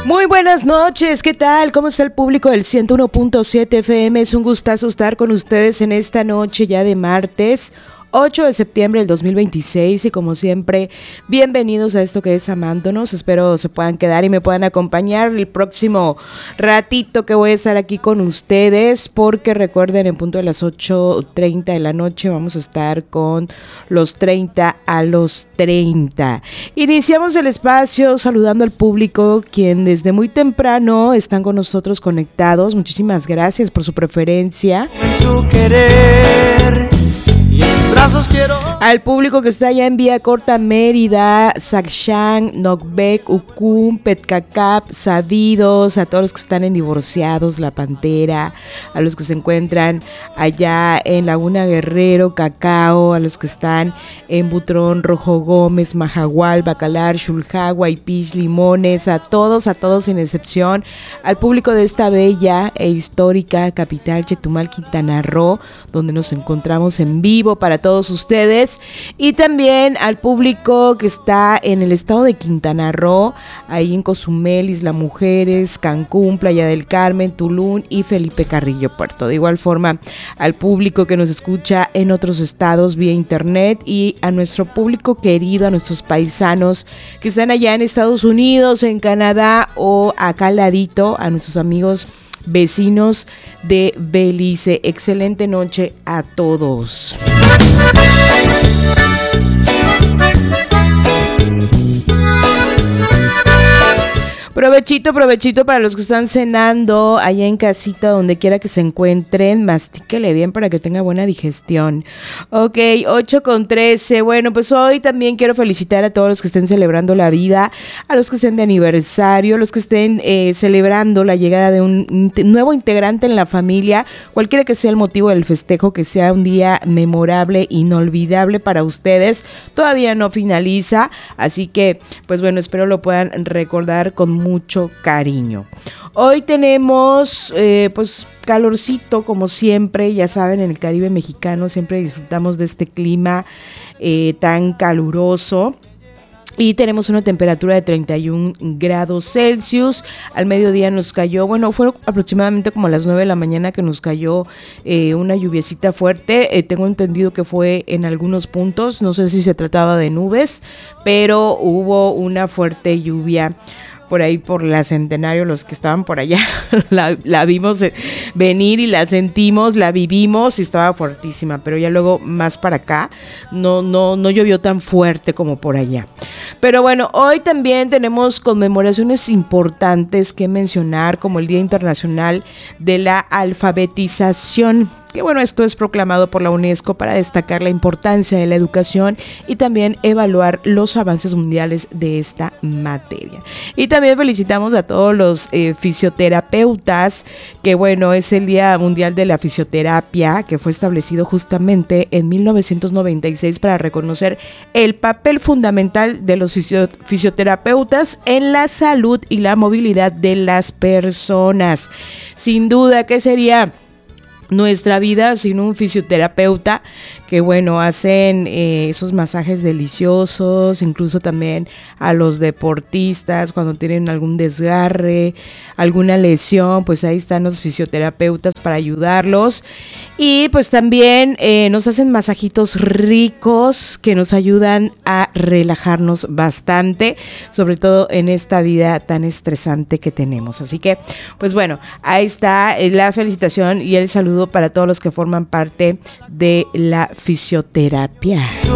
Muy buenas noches, ¿qué tal? ¿Cómo está el público del 101.7 FM? Es un gustazo estar con ustedes en esta noche ya de martes 8 de septiembre del 2026 y como siempre, bienvenidos a esto que es Amándonos. Espero se puedan quedar y me puedan acompañar el próximo ratito que voy a estar aquí con ustedes, porque recuerden, en punto de las 8:30 de la noche vamos a estar con los 30 a los 30. Iniciamos el espacio saludando al público, quien desde muy temprano están con nosotros conectados. Muchísimas gracias por su preferencia. Su querer. Y en sus brazos quiero. Al público que está allá en Vía Corta, Mérida, Sacshan, Nocbec, Ucum, Petcacap, Sabidos, a todos los que están en Divorciados, La Pantera, a los que se encuentran allá en Laguna Guerrero, Cacao, a los que están en Butrón, Rojo Gómez, Majagual, Bacalar, Xulhagua, Ipix, Limones, a todos sin excepción, al público de esta bella e histórica capital, Chetumal, Quintana Roo, donde nos encontramos en vivo para todos ustedes, y también al público que está en el estado de Quintana Roo, ahí en Cozumel, Isla Mujeres, Cancún, Playa del Carmen, Tulum y Felipe Carrillo Puerto. De igual forma al público que nos escucha en otros estados vía internet, y a nuestro público querido, a nuestros paisanos que están allá en Estados Unidos, en Canadá o acá al ladito, a nuestros amigos vecinos de Belice. Excelente noche a todos. Provechito para los que están cenando allá en casita, donde quiera que se encuentren. Mastíquele bien para que tenga buena digestión. Ok, 8:13. Bueno, pues hoy también quiero felicitar a todos los que estén celebrando la vida, a los que estén de aniversario, a los que estén celebrando la llegada de un nuevo integrante en la familia, cualquiera que sea el motivo del festejo, que sea un día memorable, inolvidable para ustedes. Todavía no finaliza, así que, pues bueno, espero lo puedan recordar con mucho cariño. Hoy tenemos pues calorcito como siempre, ya saben, en el Caribe mexicano siempre disfrutamos de este clima tan caluroso. Y tenemos una temperatura de 31 grados Celsius. Al mediodía nos cayó, bueno, fue aproximadamente como a las 9 de la mañana que nos cayó una lluviecita fuerte. Tengo entendido que fue en algunos puntos, no sé si se trataba de nubes, pero hubo una fuerte lluvia por ahí por la Centenario. Los que estaban por allá la vimos venir y la sentimos, la vivimos y estaba fuertísima, pero ya luego más para acá no llovió tan fuerte como por allá. Pero bueno, hoy también tenemos conmemoraciones importantes que mencionar, como el Día Internacional de la Alfabetización, que bueno, esto es proclamado por la UNESCO para destacar la importancia de la educación y también evaluar los avances mundiales de esta materia. Y también felicitamos a todos los fisioterapeutas, que bueno, es el Día Mundial de la Fisioterapia, que fue establecido justamente en 1996 para reconocer el papel fundamental de los fisioterapeutas en la salud y la movilidad de las personas. Sin duda, ¿qué sería nuestra vida sin un fisioterapeuta? Que bueno, hacen esos masajes deliciosos, incluso también a los deportistas cuando tienen algún desgarre, alguna lesión, pues ahí están los fisioterapeutas para ayudarlos. Y pues también nos hacen masajitos ricos que nos ayudan a relajarnos bastante, sobre todo en esta vida tan estresante que tenemos. Así que, pues bueno, ahí está la felicitación y el saludo para todos los que forman parte de la fisioterapia. Su